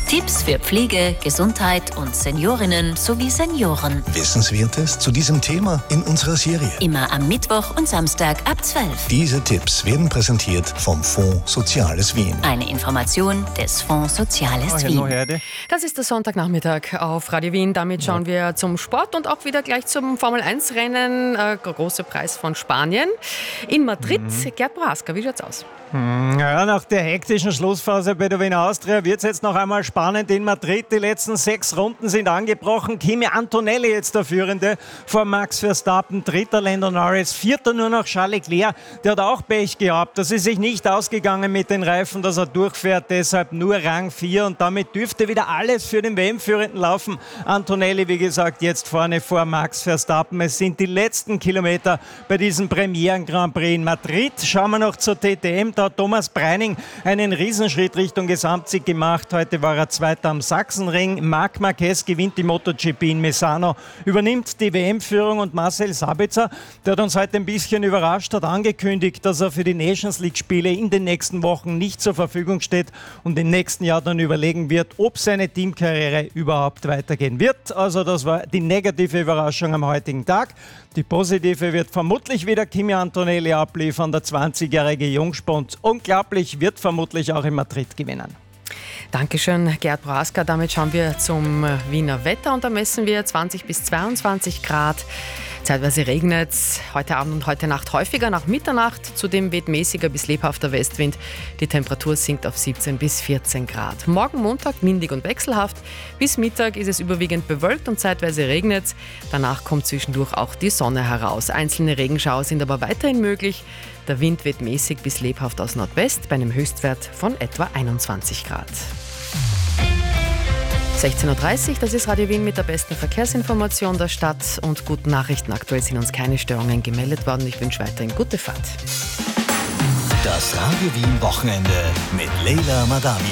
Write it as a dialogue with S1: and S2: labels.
S1: Tipps für Pflege, Gesundheit und Seniorinnen sowie Senioren.
S2: Wissenswertes zu diesem Thema in unserer Serie.
S1: Immer am Mittwoch und Samstag ab 12.
S2: Diese Tipps werden präsentiert vom Fonds Soziales Wien.
S1: Eine Information des Fonds Soziales Wien.
S3: Das ist der Sonntagnachmittag auf Radio Wien. Damit schauen wir zum Sport und auch wieder gleich zum Formel-1-Rennen. Großer Preis von Spanien in Madrid. Gerd Prohaska, wie schaut's aus?
S4: Ja, nach der hektischen Schlussphase bei der Wiener Austria wird es jetzt noch einmal spannend in Madrid. Die letzten 6 Runden sind angebrochen. Kimi Antonelli jetzt der Führende vor Max Verstappen. 3. Lando Norris, 4. nur noch Charles Leclerc. Der hat auch Pech gehabt. Das ist sich nicht ausgegangen mit den Reifen, dass er durchfährt. Deshalb nur Rang 4 und damit dürfte wieder alles für den WM-Führenden laufen. Antonelli, wie gesagt, jetzt vorne vor Max Verstappen. Es sind die letzten Kilometer bei diesem Premieren-Grand Prix in Madrid. Schauen wir noch zur TTM. Da hat Thomas Breining einen Riesenschritt Richtung Gesamtsieg gemacht. Heute war er Zweiter am Sachsenring. Marc Marquez gewinnt die MotoGP in Misano, übernimmt die WM-Führung und Marcel Sabitzer, der hat uns heute ein bisschen überrascht, hat angekündigt, dass er für die Nations League-Spiele in den nächsten Wochen nicht zur Verfügung steht und im nächsten Jahr dann überlegen wird, ob seine Teamkarriere überhaupt weitergehen wird. Also das war die negative Überraschung am heutigen Tag. Die positive wird vermutlich wieder Kimi Antonelli abliefern, der 20-jährige Jungspund. Unglaublich, wird vermutlich auch in Madrid gewinnen.
S3: Dankeschön, Gerd Prohaska. Damit schauen wir zum Wiener Wetter und da messen wir 20 bis 22 Grad. Zeitweise regnet es heute Abend und heute Nacht häufiger nach Mitternacht. Zudem weht mäßiger bis lebhafter Westwind. Die Temperatur sinkt auf 17 bis 14 Grad. Morgen Montag windig und wechselhaft. Bis Mittag ist es überwiegend bewölkt und zeitweise regnet es. Danach kommt zwischendurch auch die Sonne heraus. Einzelne Regenschauer sind aber weiterhin möglich. Der Wind weht mäßig bis lebhaft aus Nordwest bei einem Höchstwert von etwa 21 Grad. 16.30 Uhr, das ist Radio Wien mit der besten Verkehrsinformation der Stadt und guten Nachrichten. Aktuell sind uns keine Störungen gemeldet worden. Ich wünsche weiterhin gute Fahrt.
S2: Das Radio Wien Wochenende mit Leila Madani.